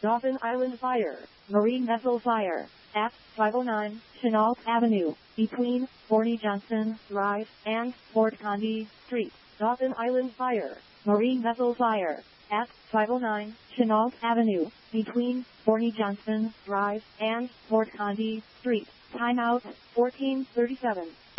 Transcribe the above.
Dauphin Island Fire, Marine Vessel Fire, at 509 Chenault Avenue, between Forney Johnson Drive and Fort Condy Street. Dauphin Island Fire, Marine Vessel Fire, at 509 Chenault Avenue, between Forney Johnson Drive and Fort Condy Street. Timeout 1437.